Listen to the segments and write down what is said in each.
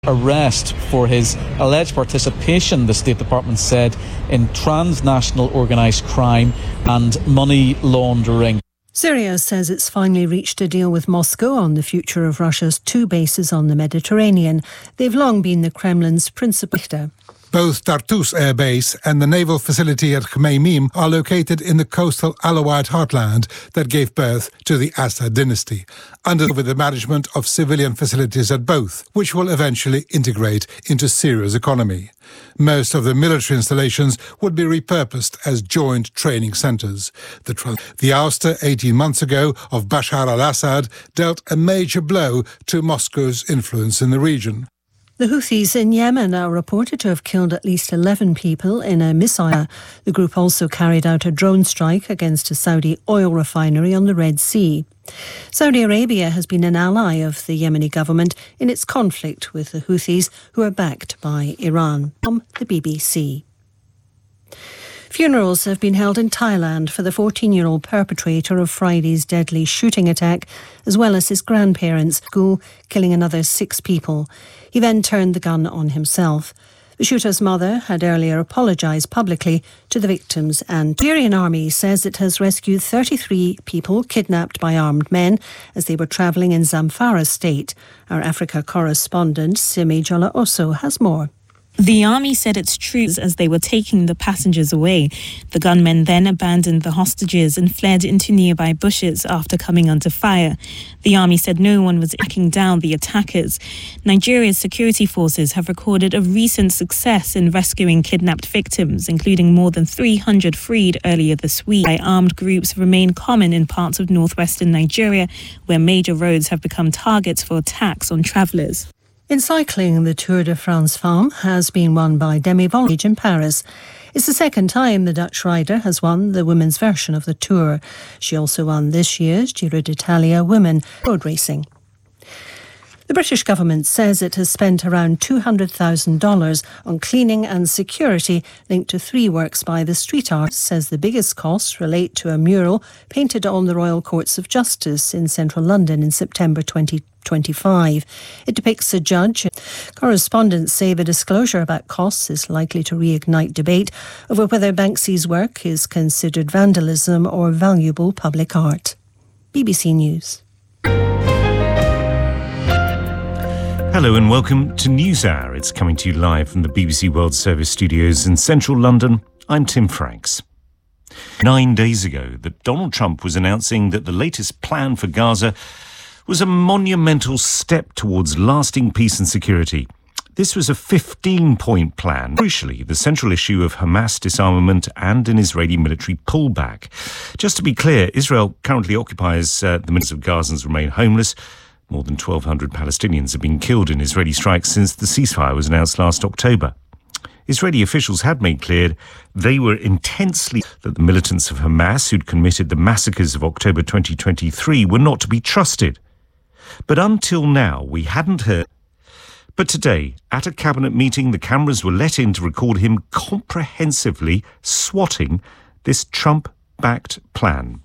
arrest for his alleged participation, the State Department said, in transnational organised crime and money laundering. Syria says it's finally reached a deal with Moscow on the future of Russia's two bases on the Mediterranean. They've long been the Kremlin's principal. Both Tartus Air Base and the naval facility at Khmeimim are located in the coastal Alawite heartland that gave birth to the Assad dynasty, under the management of civilian facilities at both, which will eventually integrate into Syria's economy. Most of the military installations would be repurposed as joint training centres. The ouster 18 months ago of Bashar al-Assad dealt a major blow to Moscow's influence in the region. The Houthis in Yemen are reported to have killed at least 11 people in a missile. The group also carried out a drone strike against a Saudi oil refinery on the Red Sea. Saudi Arabia has been an ally of the Yemeni government in its conflict with the Houthis, who are backed by Iran. From the BBC. Funerals have been held in Thailand for the 14-year-old perpetrator of Friday's deadly shooting attack, as well as his grandparents, killing another 6 people. He then turned the gun on himself. The shooter's mother had earlier apologised publicly to the victims, and the Nigerian army says it has rescued 33 people kidnapped by armed men as they were travelling in Zamfara state. Our Africa correspondent, Simi Jola Oso, has more. The army said its troops as they were taking the passengers away. The gunmen then abandoned the hostages and fled into nearby bushes after coming under fire. The army said no one was tracking down the attackers. Nigeria's security forces have recorded a recent success in rescuing kidnapped victims, including more than 300 freed earlier this week. Armed groups remain common in parts of northwestern Nigeria, where major roads have become targets for attacks on travellers. In cycling, the Tour de France Femmes has been won by Demi Vollering in Paris. It's the second time the Dutch rider has won the women's version of the Tour. She also won this year's Giro d'Italia Women road racing. The British government says it has spent around $200,000 on cleaning and security linked to 3 works by the street artists, says the biggest costs relate to a mural painted on the Royal Courts of Justice in central London in September 2025. It depicts a judge. Correspondents say the disclosure about costs is likely to reignite debate over whether Banksy's work is considered vandalism or valuable public art. BBC News. Hello and welcome to NewsHour. It's coming to you live from the BBC World Service studios in central London. I'm Tim Franks. 9 days ago, that Donald Trump was announcing that the latest plan for Gaza was a monumental step towards lasting peace and security. This was a 15-point plan. Crucially, the central issue of Hamas disarmament and an Israeli military pullback. Just to be clear, Israel currently occupies the millions of Gazans remain homeless. More than 1,200 Palestinians have been killed in Israeli strikes since the ceasefire was announced last October. Israeli officials had made clear they were intensely that the militants of Hamas who'd committed the massacres of October 2023 were not to be trusted. But until now, we hadn't heard. But today, at a cabinet meeting, the cameras were let in to record him comprehensively swatting this Trump-backed plan.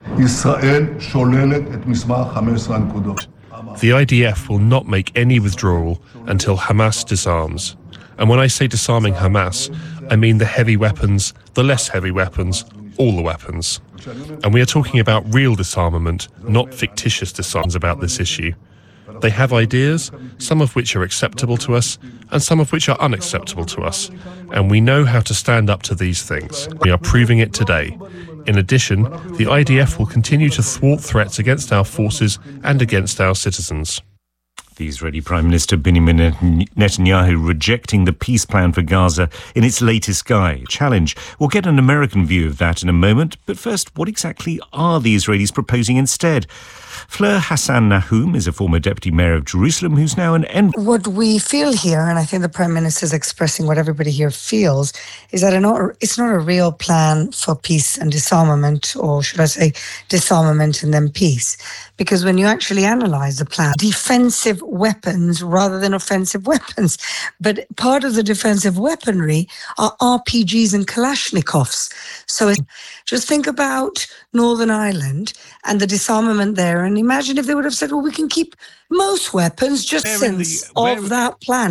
The IDF will not make any withdrawal until Hamas disarms. And when I say disarming Hamas, I mean the heavy weapons, the less heavy weapons, all the weapons. And we are talking about real disarmament, not fictitious disarmament about this issue. They have ideas, some of which are acceptable to us, and some of which are unacceptable to us. And we know how to stand up to these things. We are proving it today. In addition, the IDF will continue to thwart threats against our forces and against our citizens. The Israeli Prime Minister Benjamin Netanyahu rejecting the peace plan for Gaza in its latest guide. Challenge. We'll get an American view of that in a moment. But first, what exactly are the Israelis proposing instead? Fleur Hassan Nahum is a former deputy mayor of Jerusalem who's now an envoy. What we feel here, and I think the Prime Minister is expressing what everybody here feels, is that it's not a real plan for peace and disarmament, or should I say disarmament and then peace. Because when you actually analyse the plan, defensive weapons rather than offensive weapons. But part of the defensive weaponry are RPGs and Kalashnikovs. So just think about Northern Ireland and the disarmament there, and imagine if they would have said, well, we can keep most weapons just since of that plan.